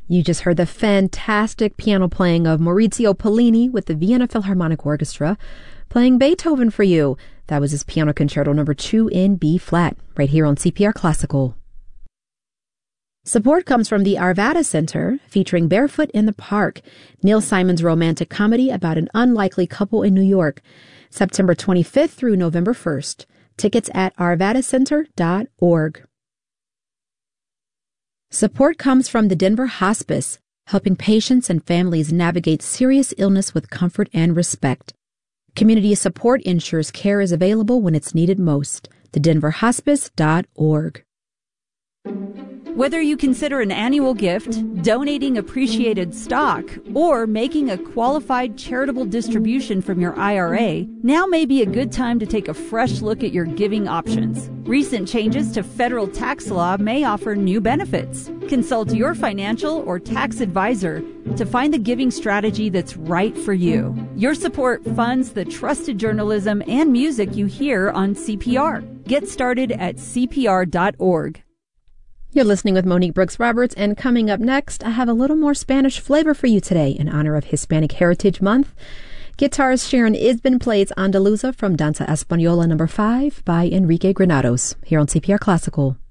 You just heard the fantastic piano playing of Maurizio Pollini with the Vienna Philharmonic Orchestra playing Beethoven for you. That was his Piano Concerto No. 2 in B-flat, right here on CPR Classical. Support comes from the Arvada Center, featuring Barefoot in the Park, Neil Simon's romantic comedy about an unlikely couple in New York, September 25th through November 1st. Tickets at arvadacenter.org. Support comes from the Denver Hospice, helping patients and families navigate serious illness with comfort and respect. Community support ensures care is available when it's needed most. thedenverhospice.org. Whether you consider an annual gift, donating appreciated stock, or making a qualified charitable distribution from your IRA, now may be a good time to take a fresh look at your giving options. Recent changes to federal tax law may offer new benefits. Consult your financial or tax advisor to find the giving strategy that's right for you. Your support funds the trusted journalism and music you hear on CPR. Get started at CPR.org. You're listening with Monique Brooks-Roberts, and coming up next, I have a little more Spanish flavor for you today in honor of Hispanic Heritage Month. Guitarist Sharon Isbin plays Andaluza from Danza Española No. 5 by Enrique Granados, here on CPR Classical.